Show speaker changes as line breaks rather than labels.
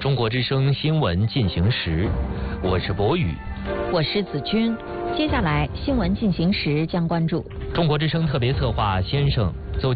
中国之声新闻进行时，我是博宇，
我是子君。接下来新闻进行时将关注
中国之声特别策划先生走